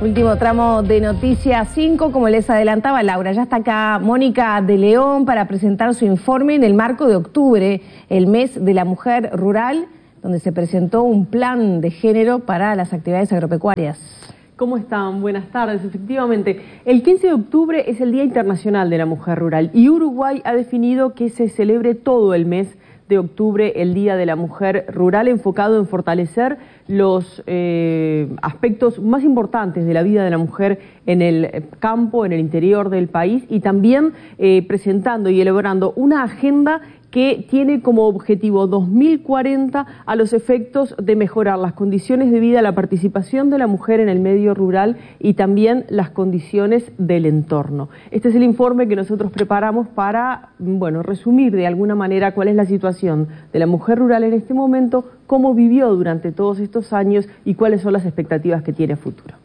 Último tramo de Noticias 5, como les adelantaba Laura, ya está acá Mónica de León para presentar su informe en el marco de octubre, el mes de la mujer rural, donde se presentó un plan de género para las actividades agropecuarias. ¿Cómo están? Buenas tardes. Efectivamente, el 15 de octubre es el Día Internacional de la Mujer Rural y Uruguay ha definido que se celebre todo el mes de octubre el Día de la Mujer Rural, enfocado en fortalecer los aspectos más importantes de la vida de la mujer en el campo, en el interior del país, y también presentando y elaborando una agenda que tiene como objetivo 2040 a los efectos de mejorar las condiciones de vida, la participación de la mujer en el medio rural y también las condiciones del entorno. Este es el informe que nosotros preparamos para, resumir de alguna manera cuál es la situación de la mujer rural en este momento, cómo vivió durante todos estos años y cuáles son las expectativas que tiene a futuro.